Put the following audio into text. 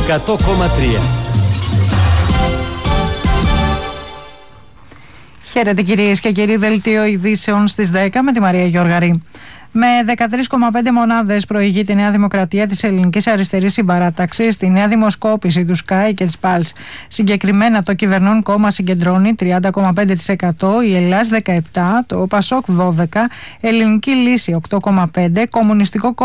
100,3. Χαίρετε κυρίες και κύριοι, δελτίο ειδήσεων στις 10 με τη Μαρία Γιώργαρη. Με 13,5 μονάδες προηγεί τη Νέα Δημοκρατία της Ελληνικής Αριστερής Συμπαράταξης στη νέα δημοσκόπηση του Sky και της Pulse. Συγκεκριμένα το κυβερνών κόμμα συγκεντρώνει 30,5%, η Ελλάς 17%, το Πασόκ 12%, Ελληνική Λύση 8,5%, Κομμουνιστικό Κόμμα